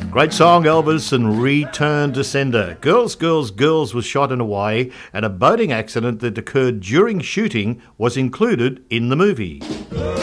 Great song, Elvis and Return to Sender. Girls, Girls, Girls was shot in Hawaii, and a boating accident that occurred during shooting was included in the movie.